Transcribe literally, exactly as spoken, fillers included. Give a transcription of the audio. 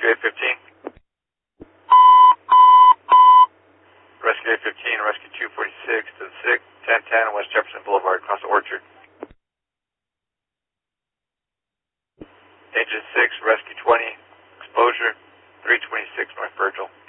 Rescue eight fifteen. Rescue eight fifteen, Rescue two forty-six to the six, ten ten West Jefferson Boulevard, across the Orchard. Engine six, Rescue twenty, exposure, three twenty-six North Virgil.